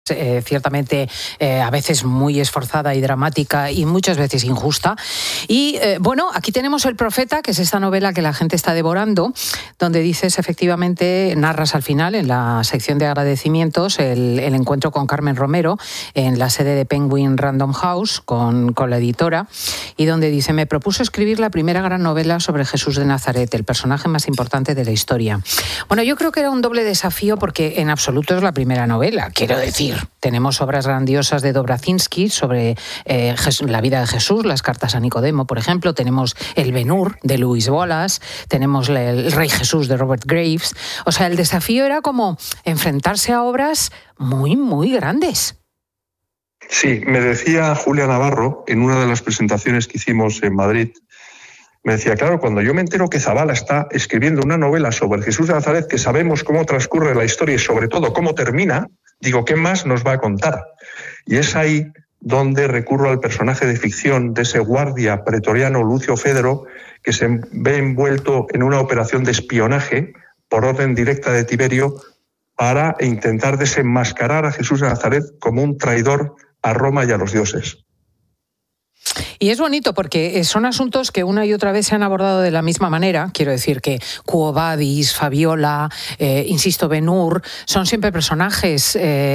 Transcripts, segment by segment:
Ciertamente a veces muy esforzada y dramática y muchas veces injusta. Y bueno, aquí tenemos El Profeta, que es esta novela que la gente está devorando, donde dices, efectivamente, narras al final, en la sección de agradecimientos, el encuentro con Carmen Romero en la sede de Penguin Random House con la editora, y donde dice: me propuso escribir la primera gran novela sobre Jesús de Nazaret, el personaje más importante de la historia. Bueno, yo creo que era un doble desafío porque en absoluto es la primera novela, quiero decir. Tenemos obras grandiosas de Dobrazinski sobre la vida de Jesús, las cartas a Nicodemo, por ejemplo. Tenemos El Ben-Hur de Lewis Wallace, tenemos El Rey Jesús de Robert Graves. O sea, el desafío era como enfrentarse a obras muy, muy grandes. Sí, me decía Julia Navarro en una de las presentaciones que hicimos en Madrid, me decía, claro, cuando yo me entero que Zabala está escribiendo una novela sobre Jesús de Nazaret, que sabemos cómo transcurre la historia y sobre todo cómo termina, digo, ¿qué más nos va a contar? Y es ahí donde recurro al personaje de ficción de ese guardia pretoriano Lucio Fedro, que se ve envuelto en una operación de espionaje por orden directa de Tiberio para intentar desenmascarar a Jesús de Nazaret como un traidor a Roma y a los dioses. Y es bonito porque son asuntos que una y otra vez se han abordado de la misma manera. Quiero decir que Quo Vadis, Fabiola, insisto, Ben-Hur, son siempre personajes,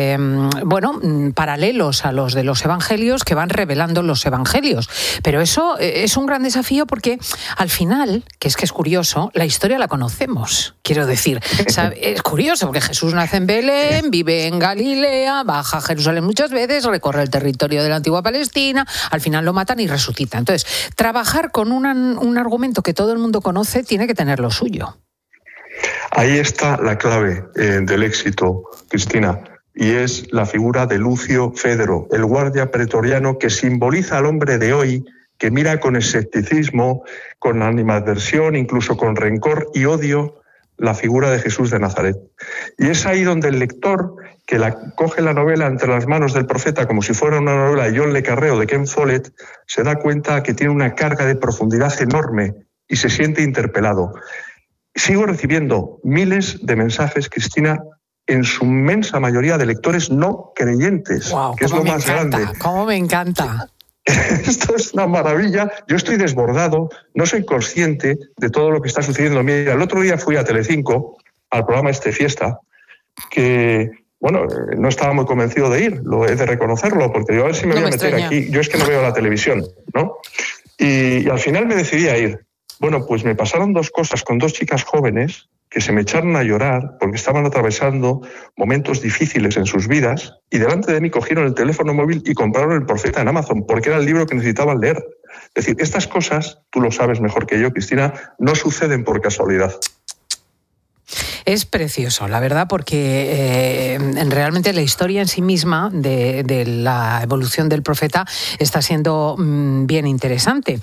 paralelos a los de los evangelios, que van revelando los evangelios. Pero eso es un gran desafío porque al final, que es curioso, la historia la conocemos. Quiero decir, es curioso porque Jesús nace en Belén, vive en Galilea, baja a Jerusalén muchas veces, recorre el territorio de la antigua Palestina, al final lo matan y resucita. Entonces, trabajar con un argumento que todo el mundo conoce tiene que tener lo suyo. Ahí está la clave del éxito, Cristina, y es la figura de Lucio Fedro, el guardia pretoriano que simboliza al hombre de hoy, que mira con escepticismo, con animadversión, incluso con rencor y odio la figura de Jesús de Nazaret. Y es ahí donde el lector, que coge la novela entre las manos del profeta como si fuera una novela de John le Carré o de Ken Follett, se da cuenta que tiene una carga de profundidad enorme y se siente interpelado. Sigo recibiendo miles de mensajes, Cristina, en su inmensa mayoría de lectores no creyentes, que es lo más grande. ¡Cómo me encanta! Esto es una maravilla. Yo estoy desbordado, no soy consciente de todo lo que está sucediendo. Mira, el otro día fui a Telecinco, al programa Fiesta, que, no estaba muy convencido de ir, lo he de reconocerlo, porque yo a ver si me voy a meter aquí. Yo es que no veo la televisión, ¿no? Y al final me decidí a ir. Bueno, pues me pasaron dos cosas con dos chicas jóvenes que se me echaron a llorar porque estaban atravesando momentos difíciles en sus vidas y delante de mí cogieron el teléfono móvil y compraron El Profeta en Amazon porque era el libro que necesitaban leer. Es decir, estas cosas, tú lo sabes mejor que yo, Cristina, no suceden por casualidad. Es precioso, la verdad, porque realmente la historia en sí misma de la evolución del profeta está siendo bien interesante.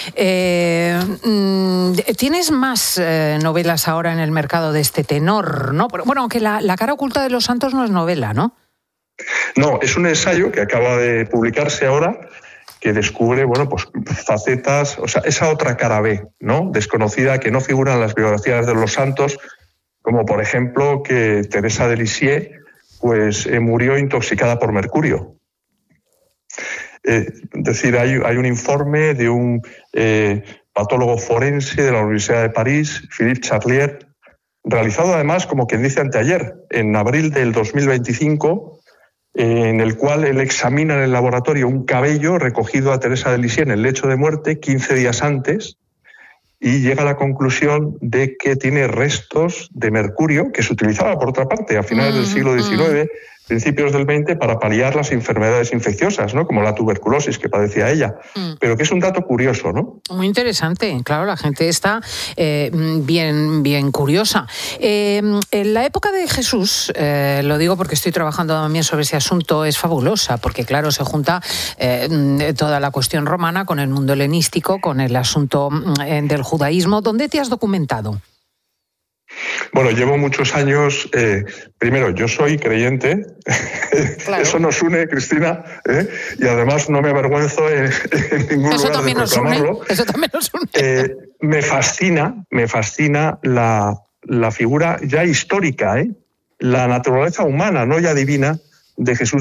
¿Tienes más novelas ahora en el mercado de este tenor, no? Bueno, aunque la cara oculta de los santos no es novela, ¿no? No, es un ensayo que acaba de publicarse ahora, que descubre, facetas, o sea, esa otra cara B, ¿no? Desconocida, que no figura en las biografías de los santos, como por ejemplo que Teresa de Lisieux murió intoxicada por mercurio. Es decir, hay un informe de un patólogo forense de la Universidad de París, Philippe Charlier, realizado además, como quien dice anteayer, en abril del 2025, en el cual él examina en el laboratorio un cabello recogido a Teresa de Lisieux en el lecho de muerte 15 días antes, y llega a la conclusión de que tiene restos de mercurio, que se utilizaba, por otra parte, a finales del siglo XIX, principios del XX, para paliar las enfermedades infecciosas, ¿no? Como la tuberculosis que padecía ella. Pero que es un dato curioso, ¿no? Muy interesante. Claro, la gente está bien curiosa. En la época de Jesús, lo digo porque estoy trabajando también sobre ese asunto, es fabulosa, porque claro, se junta toda la cuestión romana con el mundo helenístico, con el asunto del judaísmo. ¿Dónde te has documentado? Bueno, llevo muchos años. Primero, yo soy creyente. Claro. Eso nos une, Cristina, y además no me avergüenzo en ningún lugar de proclamarlo. Eso también nos une. Me fascina la figura ya histórica, la naturaleza humana, no ya divina, de Jesús